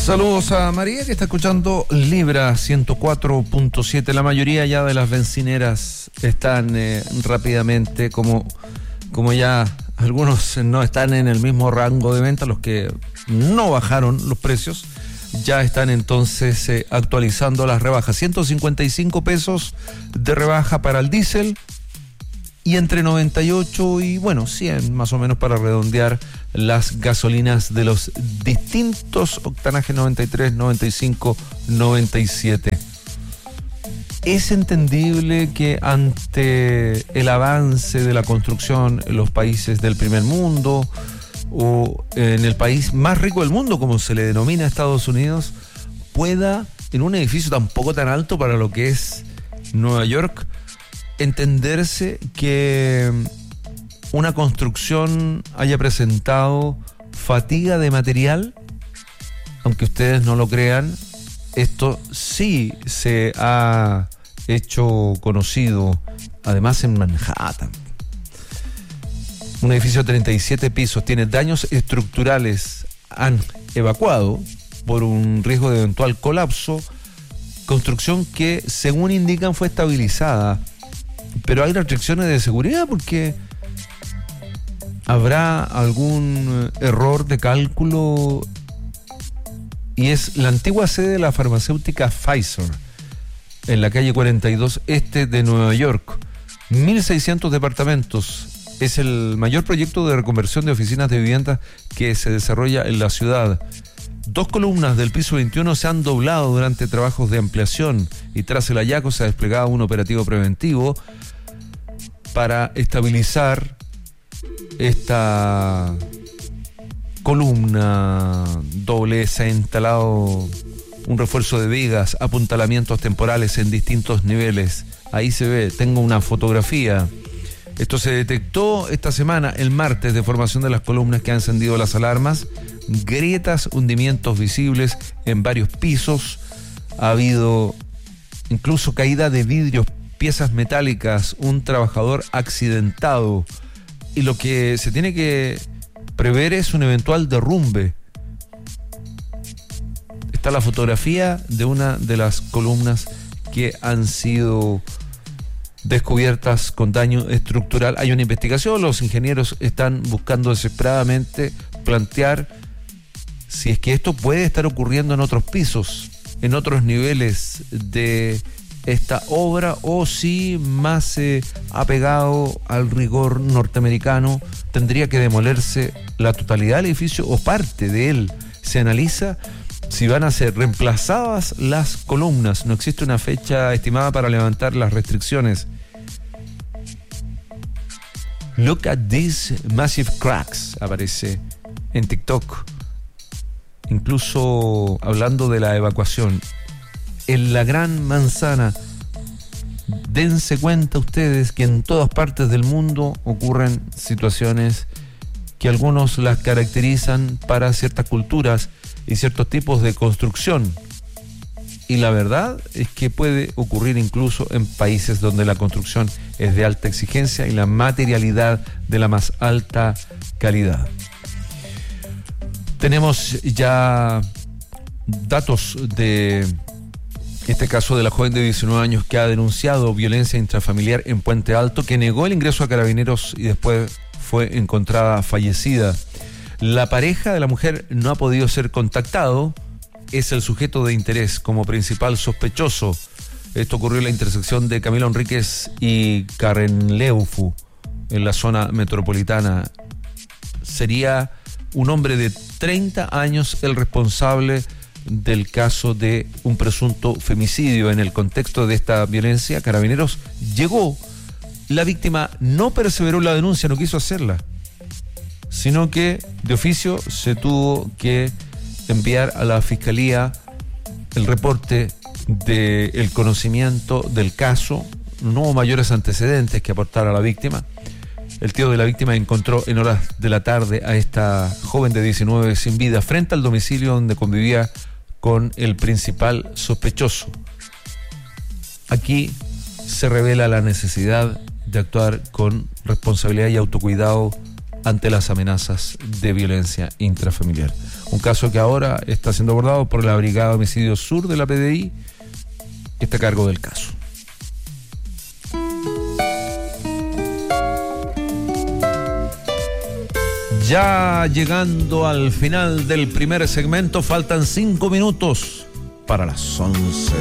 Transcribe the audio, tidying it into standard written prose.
Saludos a María, que está escuchando Libra 104.7. La mayoría ya de las bencineras están rápidamente, como ya algunos no están en el mismo rango de venta, los que no bajaron los precios, ya están entonces actualizando las rebajas. 155 pesos de rebaja para el diésel y entre 98 y 100 más o menos para redondear las gasolinas de los distintos octanajes 93, 95, 97. Es entendible que ante el avance de la construcción en los países del primer mundo o en el país más rico del mundo, como se le denomina a Estados Unidos, pueda, en un edificio tampoco tan alto para lo que es Nueva York, entenderse que una construcción haya presentado fatiga de material. Aunque ustedes no lo crean, esto sí se ha hecho conocido, además en Manhattan. Un edificio de 37 pisos tiene daños estructurales, han evacuado por un riesgo de eventual colapso, construcción que según indican fue estabilizada, pero hay restricciones de seguridad porque habrá algún error de cálculo. Y es la antigua sede de la farmacéutica Pfizer, en la calle 42 este de Nueva York. 1.600 departamentos. Es el mayor proyecto de reconversión de oficinas de vivienda que se desarrolla en la ciudad. 2 columnas del piso 21 se han doblado durante trabajos de ampliación y tras el hallazgo se ha desplegado un operativo preventivo para estabilizar esta columna doble. Se ha instalado un refuerzo de vigas, apuntalamientos temporales en distintos niveles. Ahí se ve, tengo una fotografía. Esto se detectó esta semana, el martes, de formación de las columnas que han encendido las alarmas, grietas, hundimientos visibles en varios pisos. Ha habido incluso caída de vidrios, piezas metálicas, un trabajador accidentado. Y lo que se tiene que prever es un eventual derrumbe. Está la fotografía de una de las columnas que han sido descubiertas con daño estructural. Hay una investigación, los ingenieros están buscando desesperadamente plantear si es que esto puede estar ocurriendo en otros pisos, en otros niveles de esta obra, o si más apegado al rigor norteamericano tendría que demolerse la totalidad del edificio o parte de él. Se analiza si van a ser reemplazadas las columnas. No existe una fecha estimada para levantar las restricciones. Look at these massive cracks, aparece en TikTok. Incluso hablando de la evacuación en la Gran Manzana. Dense cuenta ustedes que en todas partes del mundo ocurren situaciones que algunos las caracterizan para ciertas culturas y ciertos tipos de construcción. Y la verdad es que puede ocurrir incluso en países donde la construcción es de alta exigencia y la materialidad de la más alta calidad. Tenemos ya datos de este caso de la joven de 19 años que ha denunciado violencia intrafamiliar en Puente Alto, que negó el ingreso a Carabineros y después fue encontrada fallecida. La pareja de la mujer no ha podido ser contactado. Es el sujeto de interés como principal sospechoso. Esto ocurrió en la intersección de Camilo Enríquez y Carrenleufu, en la zona metropolitana. Sería un hombre de 30 años el responsable del caso de un presunto femicidio. En el contexto de esta violencia, Carabineros llegó. La víctima no perseveró en la denuncia, no quiso hacerla, sino que de oficio se tuvo que enviar a la fiscalía el reporte del conocimiento del caso. No hubo mayores antecedentes que aportar a la víctima. El tío de la víctima encontró en horas de la tarde a esta joven de 19 sin vida frente al domicilio donde convivía con el principal sospechoso. Aquí se revela la necesidad de actuar con responsabilidad y autocuidado ante las amenazas de violencia intrafamiliar. Un caso que ahora está siendo abordado por la Brigada de Homicidios Sur de la PDI, que está a cargo del caso. Ya llegando al final del primer segmento, faltan 5 minutos para las 11.